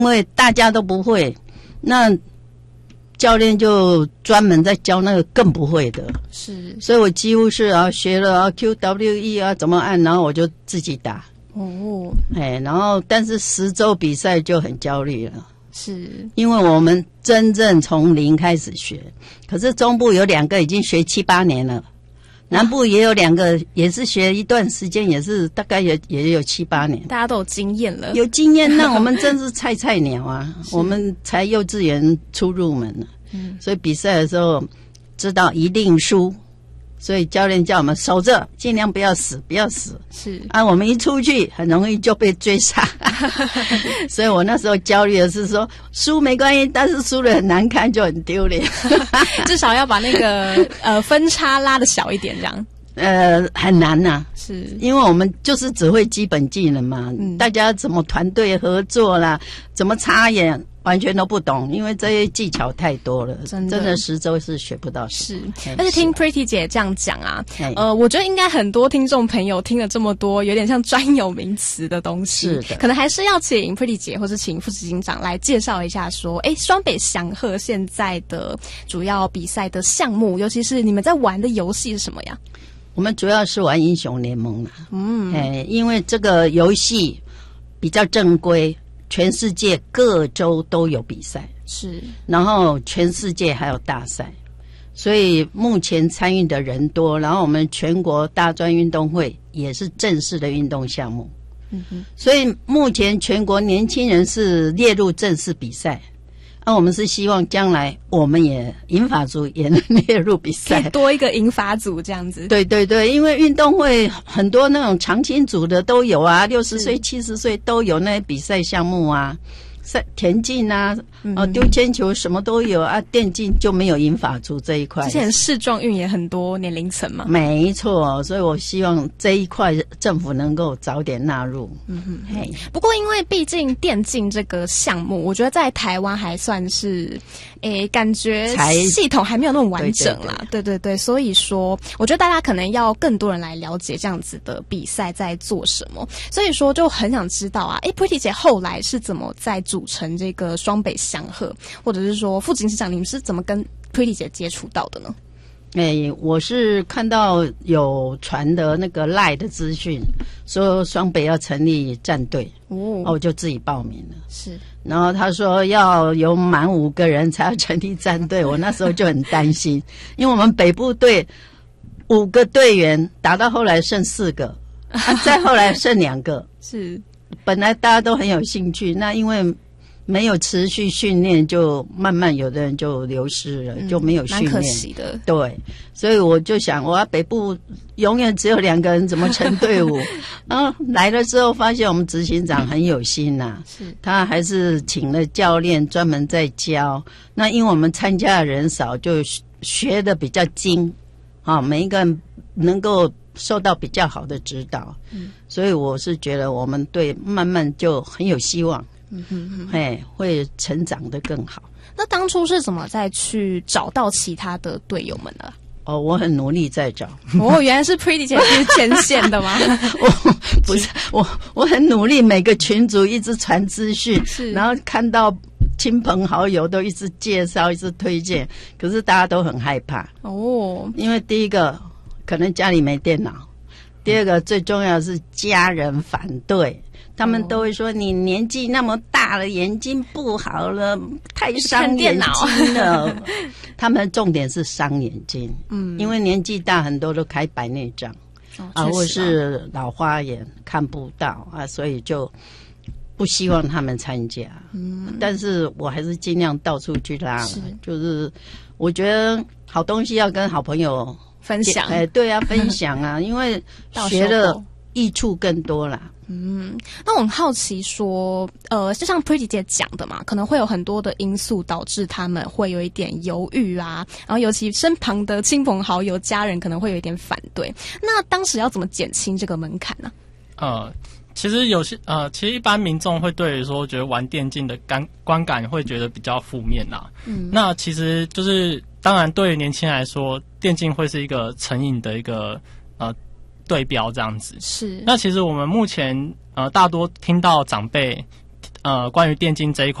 因为大家都不会，那教练就专门在教那个更不会的， 是， 所以我几乎是学了QWE 怎么按，然后我就自己打。 哦， 然后但是10周比赛就很焦虑了， 是因为我们真正从零开始学，可是中部有2个已经学7、8年了，南部也有2个也是学一段时间，也是大概也有7、8年， 大家都有经验了， 有经验，那我们真是菜鸟啊，我们才幼稚园初入门呢，所以比赛的时候知道一定输，所以教练叫我们守着，尽量不要死，是啊，我们一出去很容易就被追杀所以我那时候焦虑的是说输没关系，但是输得很难看就很丢脸至少要把那个分差拉得小一点这样。 很难啊， 是因为我们就是只会基本技能嘛，大家怎么团队合作啦，怎么插眼完全都不懂，因为这些技巧太多了，真的10周是学不到什么。 是，而且听 Pretty 姐这样讲啊，我觉得应该很多听众朋友听了这么多有点像专有名词的东西， 是的， 可能还是要请 Pretty 姐或是请副执行长来介绍一下说，双北祥鹤现在的主要比赛的项目，尤其是你们在玩的游戏是什么呀？ 我们主要是玩英雄联盟啦，因为这个游戏比较正规，全世界各州都有比赛， 是，然后全世界还有大赛，所以目前参与的人多，然后我们全国大专运动会也是正式的运动项目，所以目前全国年轻人是列入正式比赛。我们是希望将来我们也银发族也能列入比赛， 可以多一个银发族这样子。 对对对，因为运动会很多那种长青组的都有啊，60岁、70岁都有那些比赛项目啊，田径啊，丢铅球什么都有啊，电竞就没有银发族这一块。 之前世壮运也很多年龄层嘛。 没错，所以我希望这一块政府能够早点纳入。 不过因为毕竟电竞这个项目，我觉得在台湾还算是，感觉系统还没有那么完整啦。对，所以说，我觉得大家可能要更多人来了解这样子的比赛在做什么。所以说，就很想知道啊，Pretty 姐后来是怎么在组成这个双北祥鹤，或者是说副执行长，你们是怎么跟 Pretty 姐接触到的呢？ 我是看到有传的那个 LINE 的资讯，说双北要成立战队，我就自己报名了。是，然后他说要有满5个人才要成立战队，我那时候就很担心，因为我们北部队5个队员打到后来剩4个，再后来剩2个，是，本来大家都很有兴趣，那因为没有持续训练，就慢慢有的人就流失了，就没有训练，蛮可惜的。对，所以我就想，我北部永远只有2个人，怎么成队伍？然后来了之后，发现我们执行长很有心呐，他还是请了教练专门在教。那因为我们参加的人少，就学的比较精，每一个人能够受到比较好的指导。所以我是觉得我们队慢慢就很有希望。会成长得更好。 那当初是怎么再去找到其他的队友们的？ 我很努力在找。 原来是 Pretty 姐是前线的吗？ 不是，我很努力，每个群组一直传资讯，然后看到亲朋好友都一直介绍，一直推荐，可是大家都很害怕。因为第一个可能家里没电脑，第二个最重要的是家人反对。他们都会说你年纪那么大了，眼睛不好了，太伤眼睛了。他们重点是伤眼睛，因为年纪大很多都开白内障，或是老花眼看不到啊，所以就不希望他们参加。但是我还是尽量到处去拉，就是我觉得好东西要跟好朋友分享。 对啊，分享啊，因为学了益处更多啦。 那我很好奇说，就像 Pretty 姐讲的嘛，可能会有很多的因素导致他们会有一点犹豫啊，然后尤其身旁的亲朋好友、家人可能会有一点反对。那当时要怎么减轻这个门槛呢？ 其实其实一般民众会对于说觉得玩电竞的观感会觉得比较负面啦。那其实就是当然对于年轻人来说，电竞会是一个成瘾的一个对标这样子。是。那其实我们目前大多听到长辈关于电竞这一块